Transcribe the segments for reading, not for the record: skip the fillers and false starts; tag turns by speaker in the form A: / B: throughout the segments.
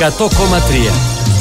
A: 100,3.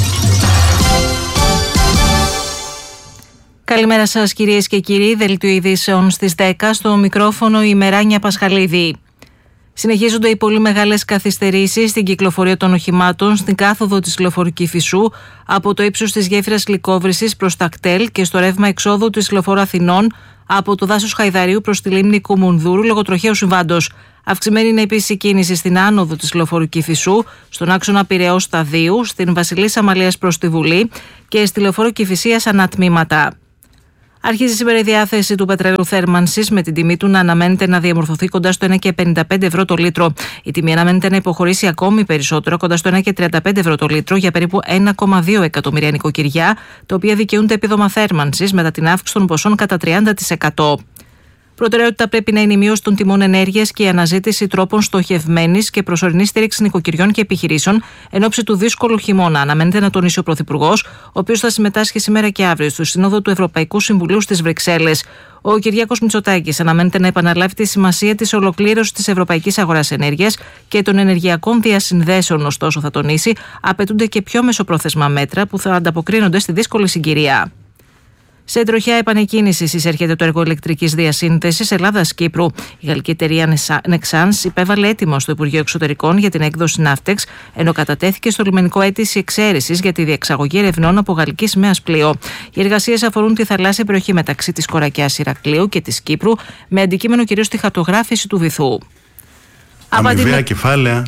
B: Καλημέρα σας κυρίες και κύριοι, δελτίο ειδήσεων στις 10, στο μικρόφωνο η Μεράνια Πασχαλίδη. Συνεχίζονται οι πολύ μεγάλες καθυστερήσεις στην κυκλοφορία των οχημάτων στην κάθοδο της λεωφορείου Κηφισού από το ύψος της γέφυρας Λυκόβρησης προς τα κτέλ και στο ρεύμα εξόδου της λεωφορείου Αθηνών από το δάσος Χαϊδαρίου προς τη λίμνη Κουμουνδούρου λόγω τροχαίου συμβάντος. Αυξημένη είναι επίσης η κίνηση στην άνοδο της λεωφορείου Κηφισού, στον άξονα Πειραιώς Σταδίου, στην Βασιλής Αμαλίας προς τη Βουλή και στη λεωφορείο Κηφισίας ανατμήματα. Αρχίζει σήμερα η διάθεση του πετρελαίου θέρμανσης με την τιμή του να αναμένεται να διαμορφωθεί κοντά στο 1,55 ευρώ το λίτρο. Η τιμή αναμένεται να υποχωρήσει ακόμη περισσότερο κοντά στο 1,35 ευρώ το λίτρο για περίπου 1,2 εκατομμύρια νοικοκυριά, τα οποία δικαιούνται επίδομα θέρμανσης μετά την αύξηση των ποσών κατά 30%. Προτεραιότητα πρέπει να είναι η μείωση των τιμών ενέργειας και η αναζήτηση τρόπων στοχευμένης και προσωρινής στήριξης νοικοκυριών και επιχειρήσεων εν ώψη του δύσκολου χειμώνα, αναμένεται να τονίσει ο Πρωθυπουργός, ο οποίος θα συμμετάσχει σήμερα και αύριο στο Σύνοδο του Ευρωπαϊκού Συμβουλίου στις Βρυξέλλες. Ο Κυριάκος Μητσοτάκης αναμένεται να επαναλάβει τη σημασία της ολοκλήρωσης της ευρωπαϊκής αγοράς ενέργειας και των ενεργειακών διασυνδέσεων, ωστόσο, θα τονίσει, απαιτούνται και πιο μεσοπρόθεσμα μέτρα που θα ανταποκρίνονται στη δύσκολη συγκυρία. Σε τροχιά επανεκκίνηση εισέρχεται το έργο ηλεκτρικής διασύνδεσης Ελλάδα-Κύπρου. Η γαλλική εταιρεία Nexans υπέβαλε έτοιμο στο Υπουργείο Εξωτερικών για την έκδοση Navtex, ενώ κατατέθηκε στο λιμενικό αίτηση εξαίρεσης για τη διεξαγωγή ερευνών από γαλλική σημαίας πλοίο. Οι εργασίες αφορούν τη θαλάσσια περιοχή μεταξύ της Κορακιάς Ηρακλείου και της Κύπρου, με αντικείμενο κυρίως τη χαρτογράφηση του βυθού.
C: Αμοιβαία κεφάλαια.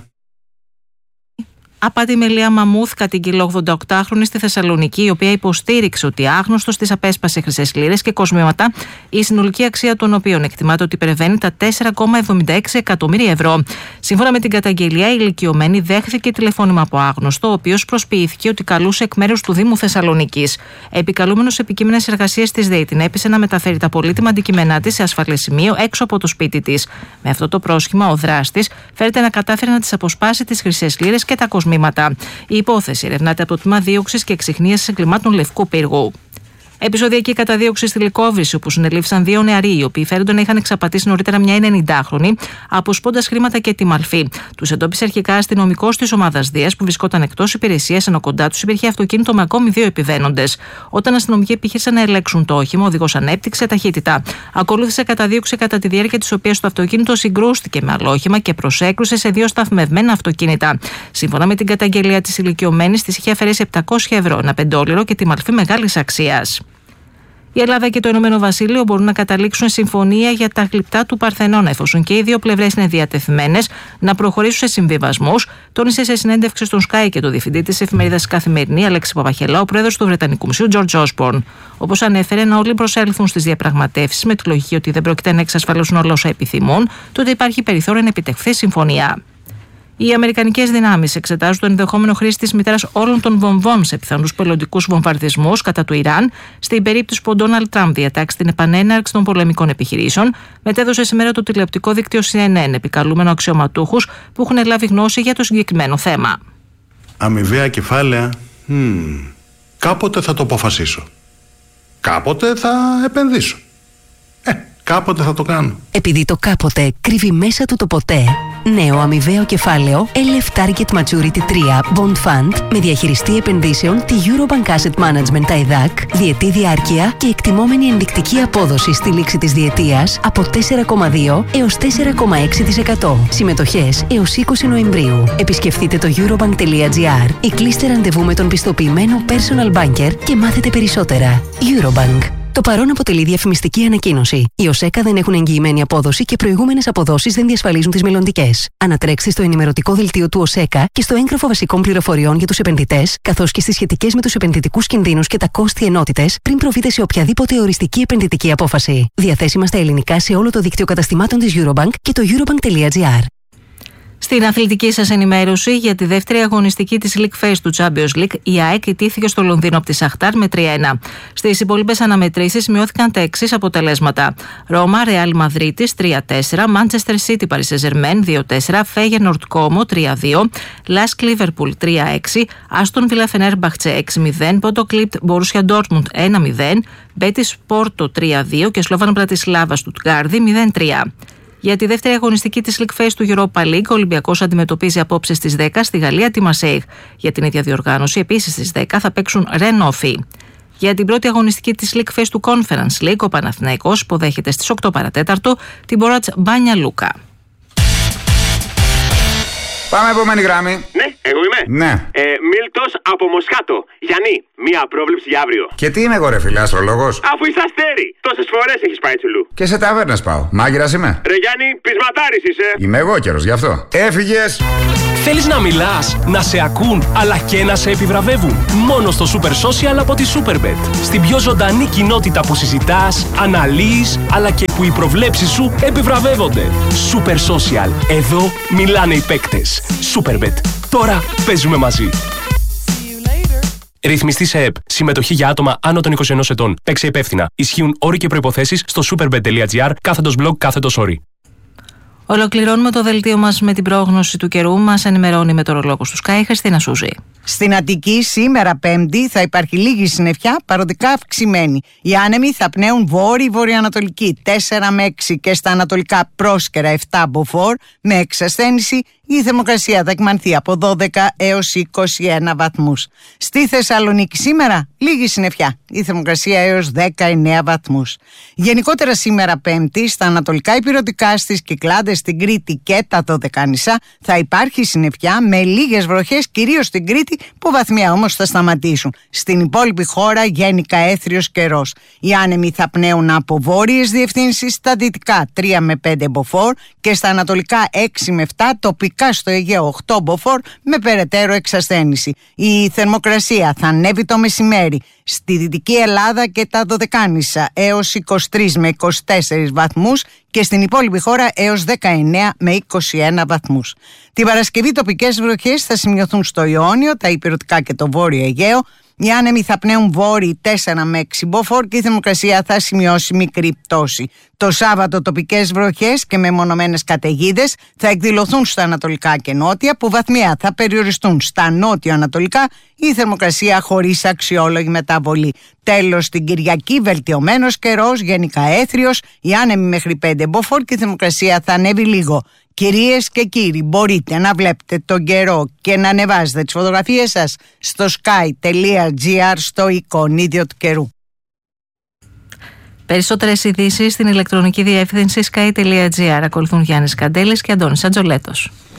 B: Απάτη με Λία Μαμούθ κατήγγειλε 88χρονη στη Θεσσαλονίκη, η οποία υποστήριξε ότι άγνωστος της απέσπασε χρυσές λίρες και κοσμήματα, η συνολική αξία των οποίων εκτιμάται ότι υπερβαίνει τα 4,76 εκατομμύρια ευρώ. Σύμφωνα με την καταγγελία, η ηλικιωμένη δέχθηκε τηλεφώνημα από άγνωστο, ο οποίος προσποιήθηκε ότι καλούσε εκ μέρους του Δήμου Θεσσαλονίκης. Επικαλούμενος επικείμενες εργασίες της ΔΕΗ την έπεισε να μεταφέρει τα πολύτιμα αντικείμενά της σε ασφαλές σημείο έξω από το σπίτι της. Με αυτό το πρόσχημα, ο δράστης φέρεται να κατάφερε να της αποσπάσει τις χρυσές λίρες και τα κοσμήματα. Η υπόθεση ερευνάται από το Τμήμα Δίωξης και Εξιχνίασης Εγκλημάτων Λευκού Πύργου. Επεισοδιακή καταδίωξη στη Λυκόβρηση, όπου συνελήφθησαν δύο νεαροί, οι οποίοι φέρονται να είχαν εξαπατήσει νωρίτερα μια 90χρονη, αποσπώντας χρήματα και τιμαλφή. Τους εντόπισε αρχικά αστυνομικός της ομάδας Δίας, που βρισκόταν εκτός υπηρεσίας, ενώ κοντά τους υπήρχε αυτοκίνητο με ακόμη δύο επιβαίνοντες. Όταν αστυνομικοί επιχείρησαν να ελέγξουν το όχημα, ο οδηγός ανέπτυξε ταχύτητα. Ακολούθησε καταδίωξη, κατά τη διάρκεια της οποίας το αυτοκίνητο συγκρούστηκε με άλλο όχημα και προσέκρουσε σε δύο σταθμευμένα αυτοκίνητα. Σύμφωνα με την καταγγελία της ηλικιωμένης, της είχε αφαιρέσει 700 ευρώ, ένα πεντόλιρο και τιμαλφή μεγάλης αξίας. Η Ελλάδα και το Ηνωμένο Βασίλειο μπορούν να καταλήξουν συμφωνία για τα γλυπτά του Παρθενώνα, εφόσον και οι δύο πλευρές είναι διατεθειμένες να προχωρήσουν σε συμβιβασμούς, τόνισε σε συνέντευξη στον Sky και το διευθυντή της εφημερίδας Καθημερινή, Αλέξη Παπαχελά, ο πρόεδρος του Βρετανικού Μουσείου, George Osborne. Όπως ανέφερε, να όλοι προσέλθουν στις διαπραγματεύσεις με τη λογική ότι δεν πρόκειται να εξασφαλίσουν όλα όσα επιθυμούν, τότε υπάρχει περιθώριο να επιτευχθεί συμφωνία. Οι αμερικανικές δυνάμεις εξετάζουν το ενδεχόμενο χρήση της μητέρας όλων των βομβών σε πιθανούς πολιτικούς βομβαρδισμούς κατά του Ιράν, στην περίπτωση που ο Ντόναλντ Τραμπ διατάξει την επανέναρξη των πολεμικών επιχειρήσεων, μετέδωσε σήμερα το τηλεοπτικό δίκτυο CNN, επικαλούμενο αξιωματούχους που έχουν λάβει γνώση για το συγκεκριμένο θέμα.
C: Αμοιβαία κεφάλαια. Κάποτε θα το αποφασίσω. Κάποτε θα επενδύσω. Κάποτε θα το κάνω.
D: Επειδή το κάποτε κρύβει μέσα του το ποτέ. Νέο αμοιβαίο κεφάλαιο LF Target Maturity 3 Bond Fund με διαχειριστή επενδύσεων τη Eurobank Asset Management ΤΑΙΔΑΚ, διετή διάρκεια και εκτιμόμενη ενδεικτική απόδοση στη λήξη της διετίας από 4,2 έως 4,6%. Συμμετοχές έως 20 Νοεμβρίου. Επισκεφτείτε το eurobank.gr ή κλείστε ραντεβού με τον πιστοποιημένο personal banker και μάθετε περισσότερα. Eurobank. Το παρόν αποτελεί διαφημιστική ανακοίνωση. Οι ΟΣΕΚΑ δεν έχουν εγγυημένη απόδοση και προηγούμενες αποδόσεις δεν διασφαλίζουν τις μελλοντικές. Ανατρέξτε στο ενημερωτικό δελτίο του ΟΣΕΚΑ και στο έγγραφο βασικών πληροφοριών για τους επενδυτές, καθώς και στις σχετικές με τους επενδυτικούς κινδύνους και τα κόστη ενότητες, πριν προβείτε σε οποιαδήποτε οριστική επενδυτική απόφαση. Διαθέσιμα στα ελληνικά σε όλο το δίκτυο καταστημάτων της Eurobank και το eurobank.gr.
B: Στην αθλητική σας ενημέρωση, για τη δεύτερη αγωνιστική της League Phase του Champions League, η ΑΕΚ ιτήθηκε στο Λονδίνο από τη Σαχτάρ με 3-1. Στις υπόλοιπες αναμετρήσεις μειώθηκαν τα εξής αποτελέσματα: Ρώμα, Ρεάλ Μαδρίτης 3-4, Manchester City Paris Saint-Germain 2-4, Feyenoord Como 3-2, Lask Liverpool 3-6, Aston Villa Fenerbahce 6-0, Bodo Glimt Borussia Dortmund 1-0, Betis Porto 3-2 και Slovan Bratislava Stuttgart 0-3. Για τη δεύτερη αγωνιστική της League Phase του Europa League, ο Ολυμπιακός αντιμετωπίζει απόψε στις 10 στη Γαλλία τη Μαρσέιγ. Για την ίδια διοργάνωση, επίσης στις 10 θα παίξουν Ρεν-Όφι. Για την πρώτη αγωνιστική της League Phase του Conference League, ο Παναθηναϊκός υποδέχεται στις 8 παρατέταρτο την Μποράτς Μπάνια Λούκα.
A: Πάμε επόμενη γράμμη.
E: Ναι, εγώ είμαι.
A: Ναι.
E: Μίλτος από Μοσχάτο. Γιάννη, μία πρόβλεψη για αύριο.
A: Και τι είμαι εγώ, ρε φίλε, αστρολόγος?
E: Αφού είσαι αστέρι, τόσες φορές έχεις πάει τσουλού.
A: Και σε ταβέρνες πάω. Μάγειρας είμαι.
E: Ρε Γιάννη, πεισματάρης είσαι.
A: Είμαι εγώ καιρος, γι' αυτό. Έφυγες.
F: Θέλεις να μιλάς, να σε ακούν, αλλά και να σε επιβραβεύουν? Μόνο στο Super Social από τη Superbet. Στην πιο ζωντανή κοινότητα που συζητάς, αναλύεις, αλλά και που οι προβλέψεις σου επιβραβεύονται. Super Social. Εδώ μιλάνε οι παίκτες. Superbet. Τώρα παίζουμε μαζί. Ρυθμιστή σε ΕΠ. Συμμετοχή για άτομα άνω των 21 ετών. Παίξε υπεύθυνα. Ισχύουν όροι και προϋποθέσεις στο superbet.gr/blog/όροι.
B: Ολοκληρώνουμε το δελτίο μας με την πρόγνωση του καιρού. Μας ενημερώνει η μετεωρολόγος του Sky, Χριστίνα Σούζη.
G: Στην Αττική σήμερα Πέμπτη θα υπάρχει λίγη συννεφιά, παροδικά αυξημένη. Οι άνεμοι θα πνέουν βόρειο-βορειοανατολική 4 με 6 και στα ανατολικά πρόσκαιρα 7 μποφόρ με εξασθένηση. Η θερμοκρασία θα εκμανθεί από 12 έως 21 βαθμούς. Στη Θεσσαλονίκη σήμερα λίγη συννεφιά, η θερμοκρασία έως 19 βαθμούς. Γενικότερα σήμερα Πέμπτη στα ανατολικά ηπειρωτικά, στις Κυκλάδες, στην Κρήτη και τα Δωδεκάνησα θα υπάρχει συννεφιά με λίγες βροχές, κυρίως στην Κρήτη, που βαθμία όμως θα σταματήσουν. Στην υπόλοιπη χώρα γενικά έθριος καιρός. Οι άνεμοι θα πνέουν από βόρειες διευθύνσεις, στα δυτικά 3 με 5 μποφόρ και στα ανατολικά 6 με 7, τοπικά στο Αιγαίο 8 μποφόρ με περαιτέρω εξασθένηση. Η θερμοκρασία θα ανέβει το μεσημέρι στη Δυτική Ελλάδα και τα Δωδεκάνησα έως 23 με 24 βαθμούς και στην υπόλοιπη χώρα έως 19 με 21 βαθμούς. Την Παρασκευή τοπικές βροχές θα σημειωθούν στο Ιόνιο, τα ηπειρωτικά και το Βόρειο Αιγαίο. Οι άνεμοι θα πνέουν βόρειοι 4 με 6 μποφόρ και η θερμοκρασία θα σημειώσει μικρή πτώση. Το Σάββατο τοπικές βροχές και μεμονωμένες καταιγίδες θα εκδηλωθούν στα ανατολικά και νότια, που βαθμία θα περιοριστούν στα νότιο-ανατολικά, η θερμοκρασία χωρίς αξιόλογη μεταβολή. Τέλος, την Κυριακή βελτιωμένος καιρός, γενικά έθριος, οι άνεμοι μέχρι 5 μποφόρ και η θερμοκρασία θα ανέβει λίγο. Κυρίες και κύριοι, μπορείτε να βλέπετε τον καιρό και να ανεβάζετε τις φωτογραφίες σας στο sky.gr στο εικονίδιο του καιρού.
B: Περισσότερες ειδήσεις στην ηλεκτρονική διεύθυνση sky.gr. Ακολουθούν Γιάννης Καντέλης και Αντώνης Ατζολέτος.